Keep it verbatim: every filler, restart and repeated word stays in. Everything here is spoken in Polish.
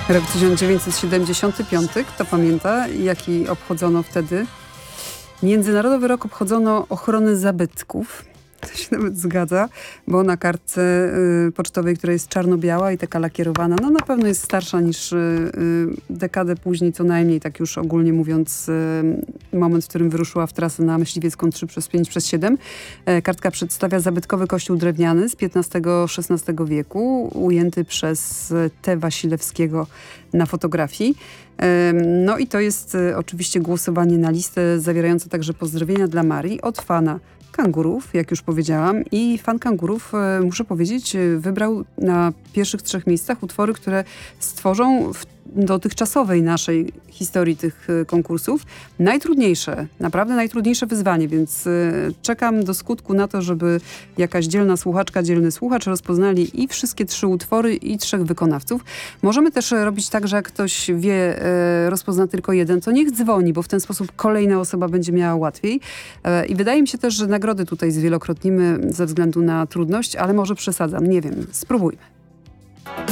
Rok tysiąc dziewięćset siedemdziesiąty piąty, kto pamięta, jaki obchodzono wtedy? Międzynarodowy Rok obchodzono ochrony zabytków. To się nawet zgadza, bo na kartce y, pocztowej, która jest czarno-biała i taka lakierowana, no na pewno jest starsza niż y, y, dekadę później, co najmniej, tak już ogólnie mówiąc, y, moment, w którym wyruszyła w trasę na Myśliwiecką trzy przez pięć przez siedem. E, kartka przedstawia zabytkowy kościół drewniany z piętnastego szesnastego wieku, ujęty przez T. Wasilewskiego na fotografii. E, no i to jest y, oczywiście głosowanie na listę zawierające także pozdrowienia dla Marii od fana kangurów, jak już powiedziałam, i fan kangurów, e, muszę powiedzieć, e, wybrał na pierwszych trzech miejscach utwory, które stworzą w dotychczasowej naszej historii tych e, konkursów najtrudniejsze, naprawdę najtrudniejsze wyzwanie, więc e, czekam do skutku na to, żeby jakaś dzielna słuchaczka, dzielny słuchacz rozpoznali i wszystkie trzy utwory i trzech wykonawców. Możemy też e, robić tak, że jak ktoś wie, e, rozpozna tylko jeden, to niech dzwoni, bo w ten sposób kolejna osoba będzie miała łatwiej. E, I wydaje mi się też, że nagrody tutaj zwielokrotnimy ze względu na trudność, ale może przesadzam, nie wiem, spróbujmy.